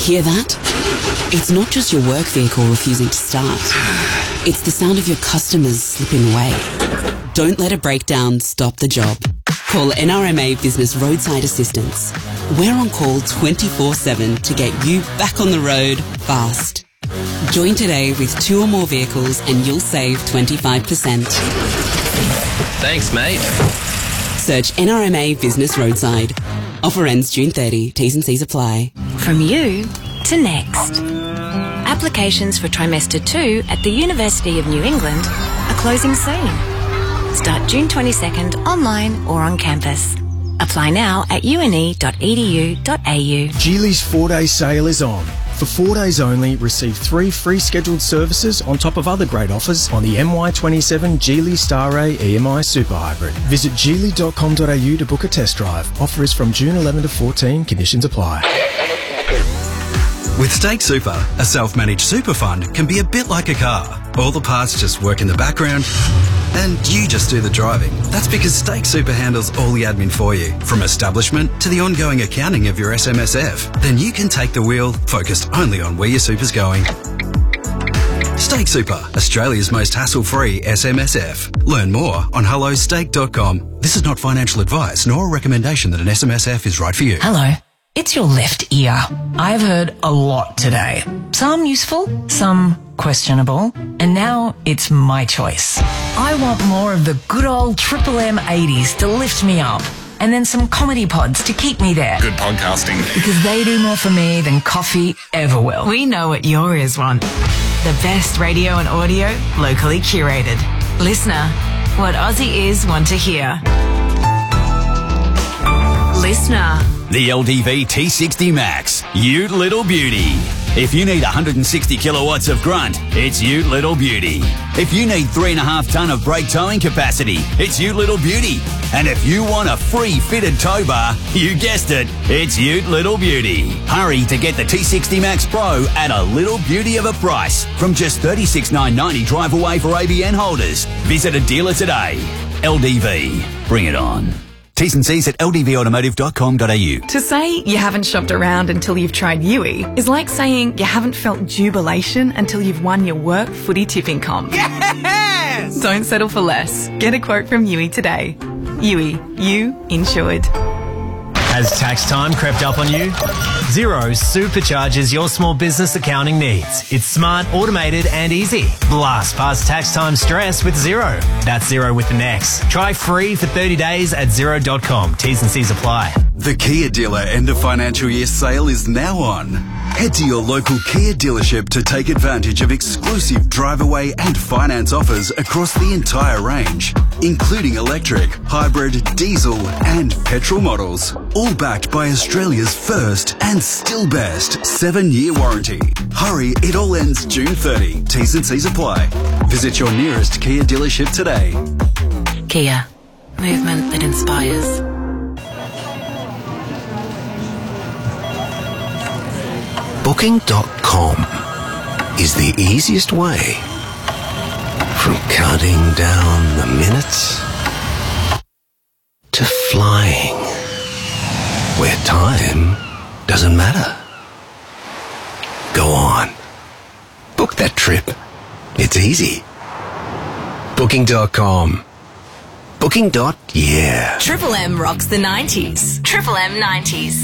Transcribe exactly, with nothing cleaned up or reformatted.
Hear that? It's not just your work vehicle refusing to start. It's the sound of your customers slipping away. Don't let a breakdown stop the job. Call N R M A Business Roadside Assistance. We're on call twenty-four seven to get you back on the road fast. Join today with two or more vehicles and you'll save twenty-five percent. Thanks, mate. Search N R M A Business Roadside. Offer ends June thirtieth. T's and C's apply. From you to next. Applications for trimester two at the University of New England are closing soon. Start June twenty-second online or on campus. Apply now at u n e dot e d u dot a u. Geely's four-day sale is on. For four days only, receive three free scheduled services on top of other great offers on the M Y twenty-seven Geely Star A E M I Super Hybrid. Visit geely dot com dot a u to book a test drive. Offer is from June eleventh to fourteenth. Conditions apply. With Stake Super, a self-managed super fund can be a bit like a car. All the parts just work in the background and you just do the driving. That's because Stake Super handles all the admin for you, from establishment to the ongoing accounting of your S M S F. Then you can take the wheel, focused only on where your super's going. Stake Super, Australia's most hassle-free S M S F. Learn more on hello stake dot com. This is not financial advice nor a recommendation that an S M S F is right for you. Hello. It's your left ear. I've heard a lot today. Some useful, some questionable, and now it's my choice. I want more of the good old Triple M eighties to lift me up, and then some comedy pods to keep me there. Good podcasting. Because they do more for me than coffee ever will. We know what your ears want. The best radio and audio, locally curated. Listener, what Aussie ears want to hear. Listener. The L D V T sixty Max, Ute Little Beauty. If you need one hundred sixty kilowatts of grunt, it's Ute Little Beauty. If you need three and a half tonne of brake towing capacity, it's Ute Little Beauty. And if you want a free fitted tow bar, you guessed it, it's Ute Little Beauty. Hurry to get the T sixty Max Pro at a little beauty of a price from just thirty-six thousand nine hundred ninety drive away for A B N holders. Visit a dealer today. L D V, bring it on. T's and C's at l d v automotive dot com dot a u. To say you haven't shopped around until you've tried Yui is like saying you haven't felt jubilation until you've won your work footy tipping comp. Yes! Don't settle for less. Get a quote from Yui today. Yui, you insured. Has tax time crept up on you? Xero supercharges your small business accounting needs. It's smart, automated and easy. Blast past tax time stress with Xero. That's Xero with an X. Try free for thirty days at xero dot com. T's and C's apply. The Kia Dealer End of Financial Year sale is now on. Head to your local Kia dealership to take advantage of exclusive drive-away and finance offers across the entire range, including electric, hybrid, diesel and petrol models, all backed by Australia's first and still best seven-year warranty. Hurry, it all ends June thirtieth. T's and C's apply. Visit your nearest Kia dealership today. Kia. Movement that inspires. Booking dot com is the easiest way from counting down the minutes to flying, where time doesn't matter. Go on. Book that trip. It's easy. Booking dot com. Booking. Yeah. Triple M rocks the nineties. Triple M nineties.